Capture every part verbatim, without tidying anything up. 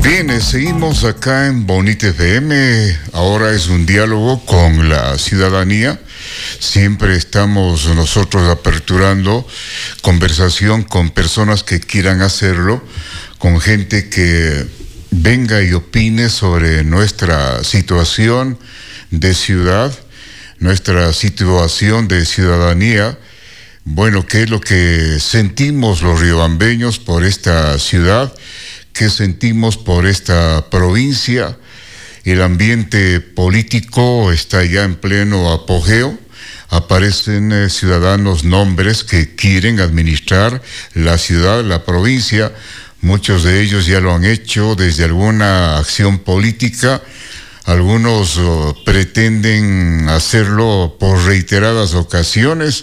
Bien, eh, seguimos acá en Bonita F M. Ahora es un diálogo con la ciudadanía. Siempre estamos nosotros aperturando conversación con personas que quieran hacerlo, con gente que venga y opine sobre nuestra situación de ciudad, nuestra situación de ciudadanía. Bueno, ¿qué es lo que sentimos los riobambeños por esta ciudad? ¿Qué sentimos por esta provincia? El ambiente político está ya en pleno apogeo. Aparecen eh, ciudadanos, nombres que quieren administrar la ciudad, la provincia. Muchos de ellos ya lo han hecho desde alguna acción política. Algunos oh, pretenden hacerlo por reiteradas ocasiones,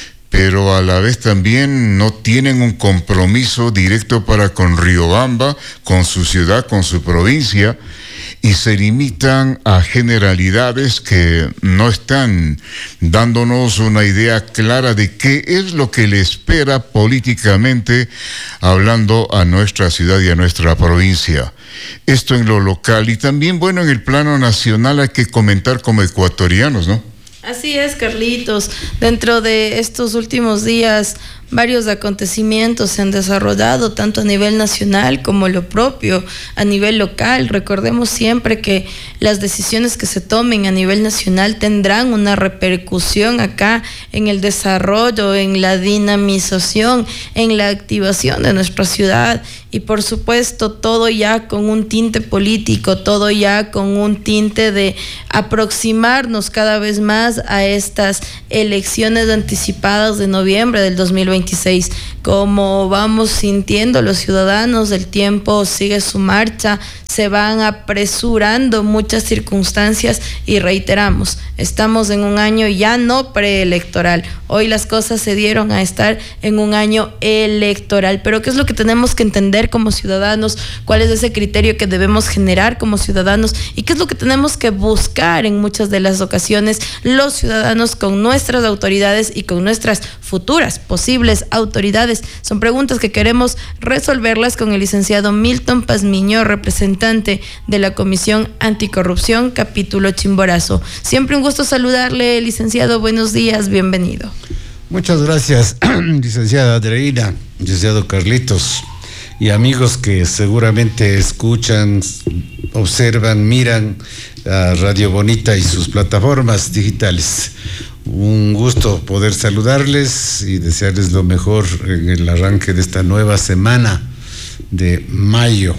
pero a la vez también no tienen un compromiso directo para con Riobamba, con su ciudad, con su provincia, y se limitan a generalidades que no están dándonos una idea clara de qué es lo que le espera políticamente hablando a nuestra ciudad y a nuestra provincia. Esto en lo local y también, bueno, en el plano nacional hay que comentar como ecuatorianos, ¿no? Así es, Carlitos. Dentro de estos últimos días, varios acontecimientos se han desarrollado, tanto a nivel nacional como lo propio a nivel local. Recordemos siempre que las decisiones que se tomen a nivel nacional tendrán una repercusión acá en el desarrollo, en la dinamización, en la activación de nuestra ciudad. Y por supuesto, todo ya con un tinte político, todo ya con un tinte de aproximarnos cada vez más a estas elecciones anticipadas de noviembre del dos mil veintiséis. Como vamos sintiendo los ciudadanos, el tiempo sigue su marcha, se van apresurando muchas circunstancias y reiteramos, estamos en un año ya no preelectoral. Hoy las cosas se dieron a estar en un año electoral. Pero ¿qué es lo que tenemos que entender como ciudadanos? ¿Cuál es ese criterio que debemos generar como ciudadanos? ¿Y qué es lo que tenemos que buscar en muchas de las ocasiones los ciudadanos con nuestras autoridades y con nuestras futuras posibles autoridades? Son preguntas que queremos resolverlas con el licenciado Milton Pazmiño, representante de la Comisión Anticorrupción, capítulo Chimborazo. Siempre un gusto saludarle, licenciado. Buenos días, bienvenido. Muchas gracias, licenciada Andreina, licenciado Carlitos, y amigos que seguramente escuchan, observan, miran a Radio Bonita y sus plataformas digitales. Un gusto poder saludarles y desearles lo mejor en el arranque de esta nueva semana de mayo.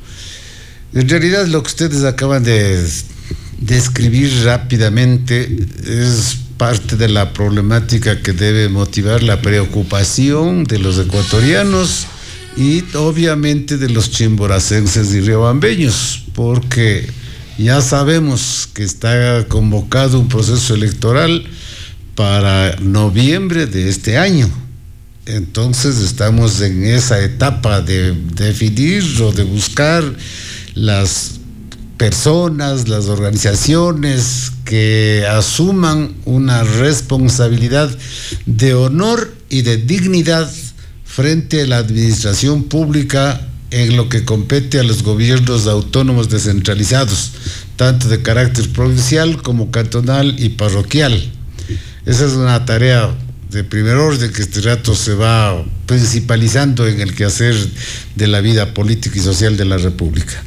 En realidad, lo que ustedes acaban de describir rápidamente es parte de la problemática que debe motivar la preocupación de los ecuatorianos y obviamente de los chimboracenses y riobambeños, porque ya sabemos que está convocado un proceso electoral para noviembre de este año. Entonces estamos en esa etapa de definir o de buscar las personas, las organizaciones que asuman una responsabilidad de honor y de dignidad frente a la administración pública en lo que compete a los gobiernos autónomos descentralizados, tanto de carácter provincial como cantonal y parroquial. Esa es una tarea de primer orden que este rato se va principalizando en el quehacer de la vida política y social de la República.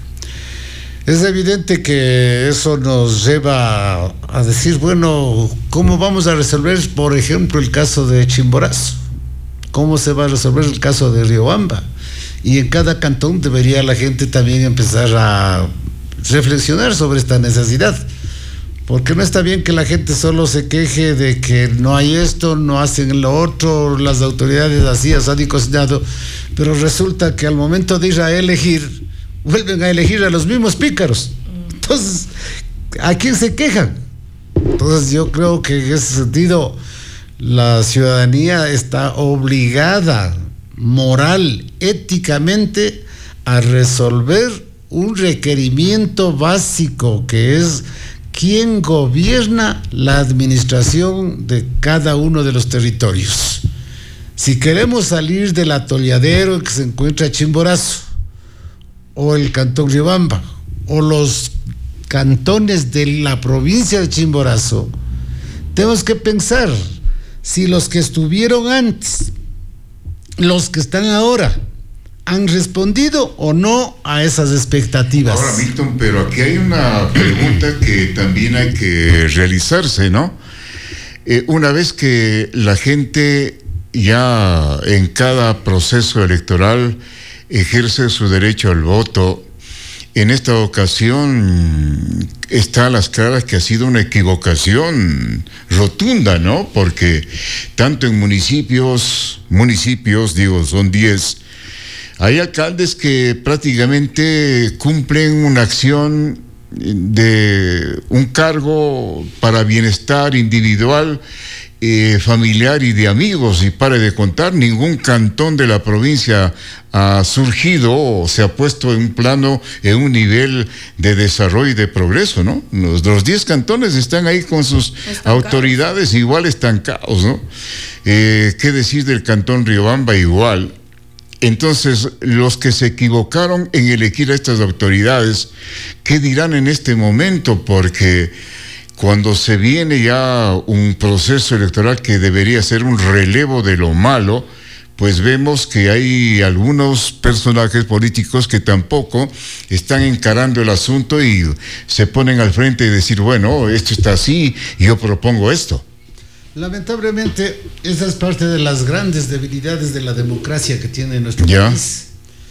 Es evidente que eso nos lleva a decir, bueno, ¿cómo vamos a resolver, por ejemplo, el caso de Chimborazo? ¿Cómo se va a resolver el caso de Riobamba? Y en cada cantón debería la gente también empezar a reflexionar sobre esta necesidad. Porque no está bien que la gente solo se queje de que no hay esto, no hacen lo otro, las autoridades así, así han cocinado, pero resulta que al momento de ir a elegir, vuelven a elegir a los mismos pícaros. Entonces, ¿a quién se quejan? Entonces yo creo que en ese sentido la ciudadanía está obligada, moral, éticamente, a resolver un requerimiento básico que es quién gobierna la administración de cada uno de los territorios. Si queremos salir del atolladero que se encuentra Chimborazo, o el Cantón Riobamba o los cantones de la provincia de Chimborazo, tenemos que pensar si los que estuvieron antes, los que están ahora, han respondido o no a esas expectativas. Ahora, Milton, pero aquí hay una pregunta que también hay que realizarse, ¿no? Eh, una vez que la gente ya en cada proceso electoral ejerce su derecho al voto, en esta ocasión está a las claras que ha sido una equivocación rotunda, ¿no? Porque tanto en municipios, municipios, digo, son diez, hay alcaldes que prácticamente cumplen una acción de un cargo para bienestar individual, eh, familiar y de amigos, y pare de contar, ningún cantón de la provincia ha surgido o se ha puesto en un plano, en un nivel de desarrollo y de progreso, ¿no? Los, los diez cantones están ahí con sus estancados. Autoridades igual estancados, ¿no? Eh, ¿Qué decir del cantón Riobamba igual? Entonces, los que se equivocaron en elegir a estas autoridades, ¿qué dirán en este momento? Porque cuando se viene ya un proceso electoral que debería ser un relevo de lo malo, pues vemos que hay algunos personajes políticos que tampoco están encarando el asunto y se ponen al frente y decir, bueno, esto está así, yo propongo esto. Lamentablemente, esa es parte de las grandes debilidades de la democracia que tiene nuestro ¿Ya? país.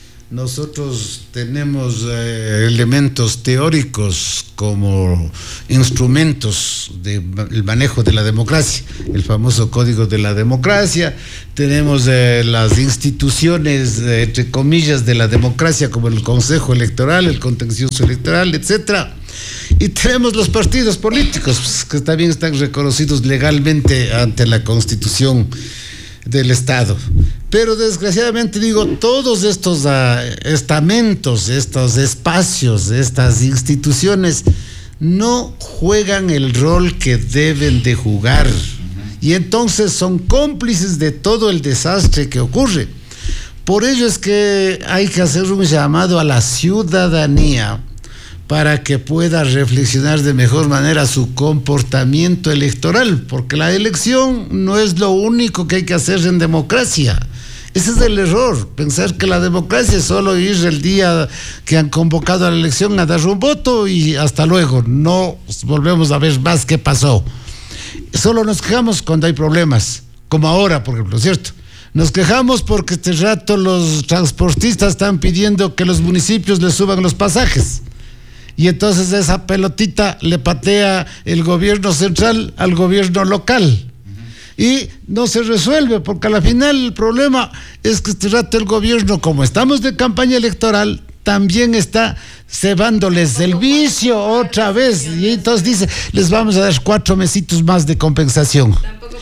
Nosotros tenemos eh, elementos teóricos como instrumentos del manejo de la democracia, el famoso Código de la Democracia, tenemos eh, las instituciones, eh, entre comillas, de la democracia como el Consejo Electoral, el Contencioso Electoral, etcétera. Y tenemos los partidos políticos, pues, que también están reconocidos legalmente ante la Constitución del Estado. Pero desgraciadamente digo, todos estos uh, estamentos, estos espacios, estas instituciones no juegan el rol que deben de jugar. Y entonces son cómplices de todo el desastre que ocurre. Por ello es que hay que hacer un llamado a la ciudadanía para que pueda reflexionar de mejor manera su comportamiento electoral, porque la elección no es lo único que hay que hacer en democracia. Ese es el error, pensar que la democracia es solo ir el día que han convocado a la elección a dar un voto y hasta luego, no volvemos a ver más qué pasó. Solo nos quejamos cuando hay problemas, como ahora, por ejemplo, ¿cierto? Nos quejamos porque este rato los transportistas están pidiendo que los municipios les suban los pasajes. Y entonces esa pelotita le patea el gobierno central al gobierno local. Y no se resuelve, porque a la final el problema es que este rato el gobierno, como estamos de campaña electoral, también está cebándoles el vicio otra vez. Y entonces dice, les vamos a dar cuatro mesitos más de compensación.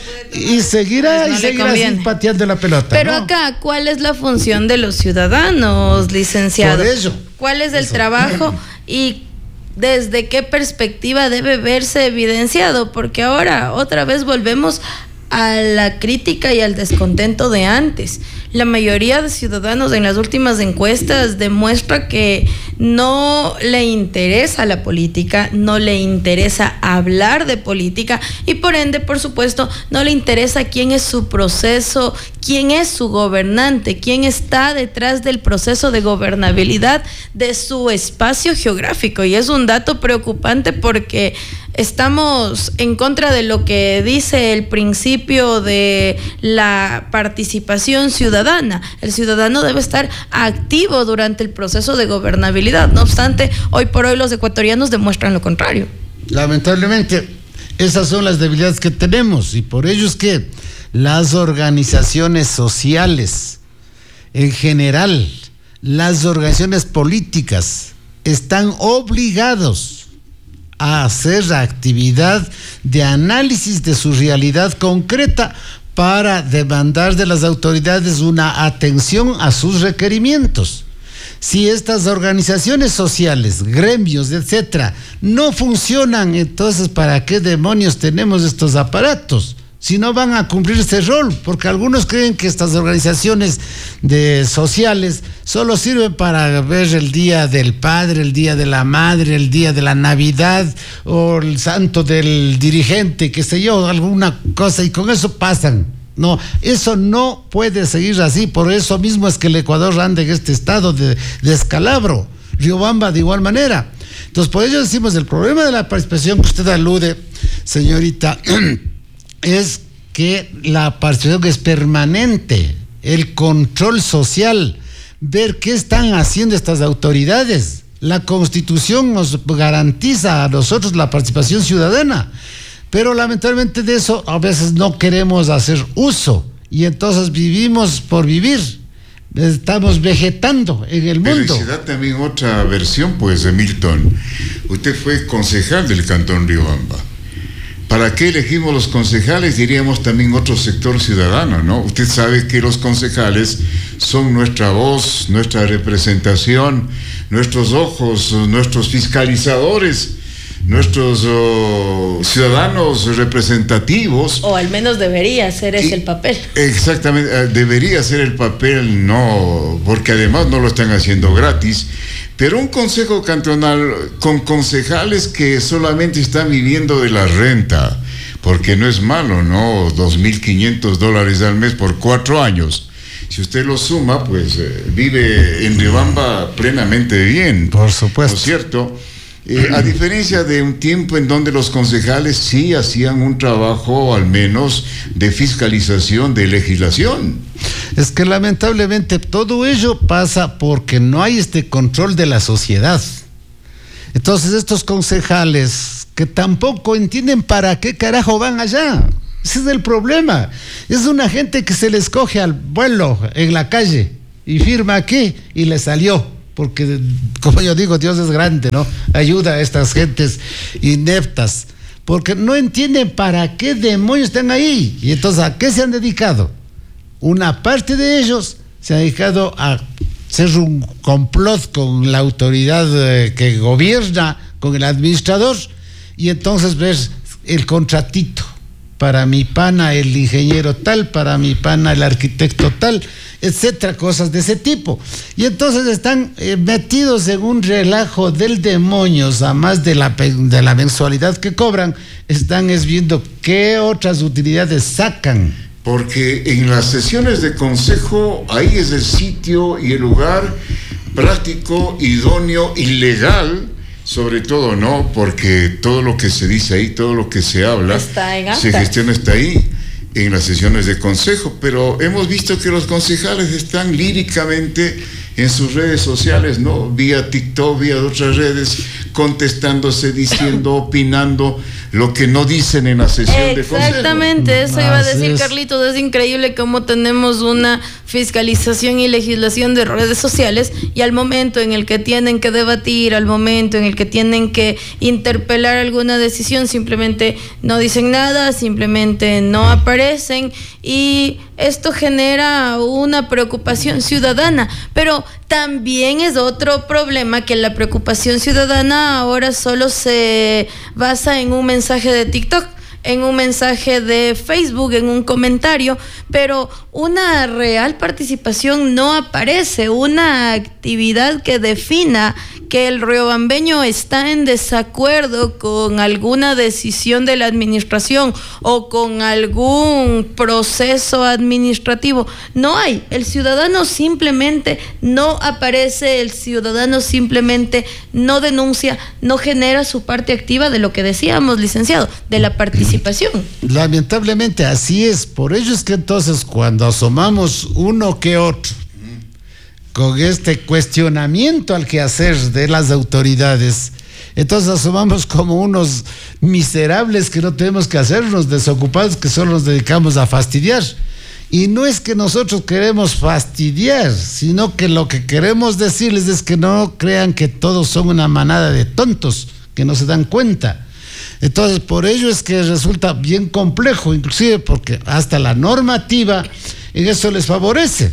Y seguirá, no y seguirá así pateando la pelota. Pero ¿no? Acá, ¿cuál es la función de los ciudadanos, licenciado? Por ello. ¿Cuál es el Eso. trabajo y desde qué perspectiva debe verse evidenciado? Porque ahora otra vez volvemos a la crítica y al descontento de antes. La mayoría de ciudadanos en las últimas encuestas demuestra que no le interesa la política, no le interesa hablar de política y por ende, por supuesto, no le interesa quién es su proceso, quién es su gobernante, quién está detrás del proceso de gobernabilidad de su espacio geográfico. Y es un dato preocupante porque estamos en contra de lo que dice el principio de la participación ciudadana. El ciudadano debe estar activo durante el proceso de gobernabilidad. No obstante, hoy por hoy los ecuatorianos demuestran lo contrario. Lamentablemente, esas son las debilidades que tenemos y por ello es que las organizaciones sociales, en general, las organizaciones políticas, están obligados a hacer actividad de análisis de su realidad concreta para demandar de las autoridades una atención a sus requerimientos. Si estas organizaciones sociales, gremios, etcétera, no funcionan, entonces ¿para qué demonios tenemos estos aparatos? si no van a cumplir este rol, porque algunos creen que estas organizaciones de sociales solo sirven para ver el día del padre, el día de la madre, el día de la Navidad o el santo del dirigente, qué sé yo, alguna cosa, y con eso pasan. No, eso no puede seguir así. Por eso mismo es que el Ecuador anda en este estado de descalabro. Riobamba de igual manera. Entonces, por ello decimos, el problema de la participación que usted alude, señorita, es que la participación es permanente, el control social, ver qué están haciendo estas autoridades. La Constitución nos garantiza a nosotros la participación ciudadana, pero lamentablemente de eso a veces no queremos hacer uso y entonces vivimos por vivir. Estamos vegetando en el mundo. Pero se da también otra versión, pues, de Milton. Usted fue concejal del Cantón Riobamba. ¿Para qué elegimos los concejales? Diríamos también otro sector ciudadano, ¿no? Usted sabe que los concejales son nuestra voz, nuestra representación, nuestros ojos, nuestros fiscalizadores, nuestros oh, ciudadanos representativos. O al menos debería ser ese y, el papel. Exactamente, debería ser el papel, no, porque además no lo están haciendo gratis. Pero un consejo cantonal con concejales que solamente están viviendo de la renta, porque no es malo, ¿no? dos mil quinientos dólares al mes por cuatro años. Si usted lo suma, pues eh, vive en Riobamba plenamente bien. Por supuesto. ¿No es cierto? Eh, a diferencia de un tiempo en donde los concejales sí hacían un trabajo al menos de fiscalización, de legislación. Es que lamentablemente todo ello pasa porque no hay este control de la sociedad. Entonces estos concejales que tampoco entienden para qué carajo van allá. Ese es el problema. Es una gente que se le escoge al vuelo en la calle y firma aquí y le salió. Porque, como yo digo, Dios es grande, ¿no? Ayuda a estas gentes ineptas, porque no entienden para qué demonios están ahí. Y entonces, ¿a qué se han dedicado? Una parte de ellos se ha dedicado a hacer un complot con la autoridad eh, que gobierna, con el administrador, y entonces ves el contratito. Para mi pana el ingeniero tal, para mi pana el arquitecto tal, etcétera, cosas de ese tipo. Y entonces están eh, metidos en un relajo del demonio, a más de la, de la mensualidad que cobran, están es viendo qué otras utilidades sacan. Porque en las sesiones de consejo, ahí es el sitio y el lugar práctico, idóneo y legal, sobre todo, ¿no? Porque todo lo que se dice ahí, todo lo que se habla, está en acta. Se gestiona, está ahí, en las sesiones de consejo, pero hemos visto que los concejales están líricamente en sus redes sociales, ¿no? Vía TikTok, vía otras redes, contestándose, diciendo, opinando lo que no dicen en la sesión de consejo. Exactamente, eso iba a decir, es. Carlitos, es increíble cómo tenemos una fiscalización y legislación de redes sociales y al momento en el que tienen que debatir, al momento en el que tienen que interpelar alguna decisión, simplemente no dicen nada, simplemente no aparecen y esto genera una preocupación ciudadana, pero también es otro problema que la preocupación ciudadana ahora solo se basa en un mensaje de TikTok, en un mensaje de Facebook, en un comentario, pero una real participación no aparece, una actividad que defina que el riobambeño está en desacuerdo con alguna decisión de la administración o con algún proceso administrativo. No hay, el ciudadano simplemente no aparece, el ciudadano simplemente no denuncia, no genera su parte activa de lo que decíamos, licenciado, de la participación. Lamentablemente así es, por ello es que entonces cuando asomamos uno que otro con este cuestionamiento al quehacer de las autoridades, entonces asomamos como unos miserables que no tenemos que hacernos, desocupados que solo nos dedicamos a fastidiar. Y no es que nosotros queremos fastidiar, sino que lo que queremos decirles es que no crean que todos son una manada de tontos que no se dan cuenta. Entonces, por ello es que resulta bien complejo, inclusive porque hasta la normativa en eso les favorece.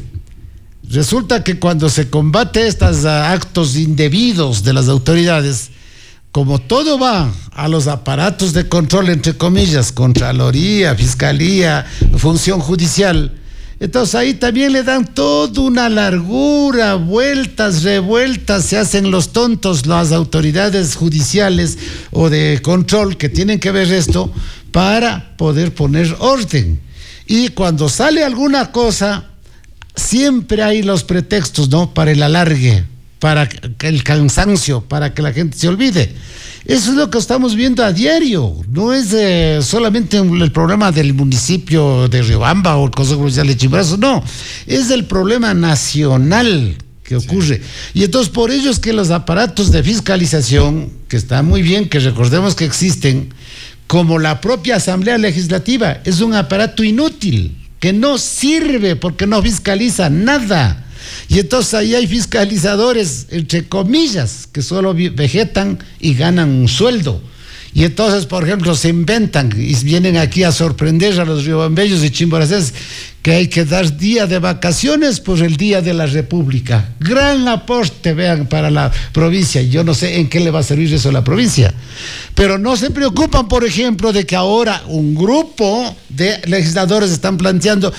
Resulta que cuando se combate estos uh, actos indebidos de las autoridades, como todo va a los aparatos de control, entre comillas, Contraloría, Fiscalía, Función Judicial, entonces ahí también le dan toda una largura, vueltas, revueltas, se hacen los tontos las autoridades judiciales o de control que tienen que ver esto para poder poner orden. Y cuando sale alguna cosa, siempre hay los pretextos, ¿no? Para el alargue, para el cansancio, para que la gente se olvide. Eso es lo que estamos viendo a diario. No es eh, solamente el problema del municipio de Riobamba o el Consejo Provincial de Chimborazo, no. Es el problema nacional que ocurre. Sí. Y entonces por ello es que los aparatos de fiscalización, que está muy bien que recordemos que existen, como la propia Asamblea Legislativa, es un aparato inútil, que no sirve porque no fiscaliza nada. Y entonces ahí hay fiscalizadores, entre comillas, que solo vegetan y ganan un sueldo. Y entonces, por ejemplo, se inventan y vienen aquí a sorprender a los riobambeños y chimboracenses que hay que dar día de vacaciones por el Día de la República. Gran aporte, vean, para la provincia. Yo no sé en qué le va a servir eso a la provincia. Pero no se preocupan, por ejemplo, de que ahora un grupo de legisladores están planteando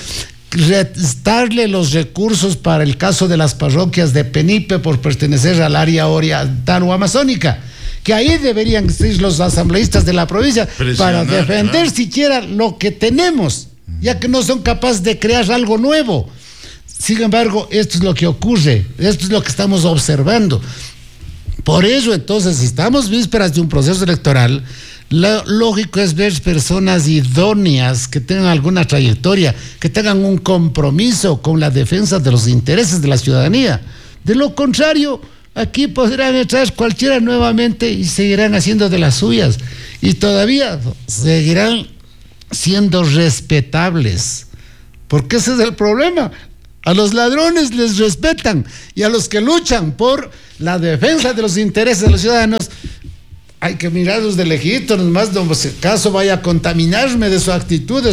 restarle los recursos para el caso de las parroquias de Penipe por pertenecer al área oriental o amazónica, que ahí deberían ser los asambleístas de la provincia para defender, ¿no?, siquiera lo que tenemos, ya que no son capaces de crear algo nuevo. Sin embargo, esto es lo que ocurre, esto es lo que estamos observando. Por eso, entonces, si estamos vísperas de un proceso electoral, lo lógico es ver personas idóneas que tengan alguna trayectoria, que tengan un compromiso con la defensa de los intereses de la ciudadanía. De lo contrario, aquí podrán entrar cualquiera nuevamente y seguirán haciendo de las suyas. Y todavía seguirán siendo respetables. Porque ese es el problema. A los ladrones les respetan y a los que luchan por la defensa de los intereses de los ciudadanos hay que mirarlos de lejitos, nomás no, si acaso vaya a contaminarme de su actitud, de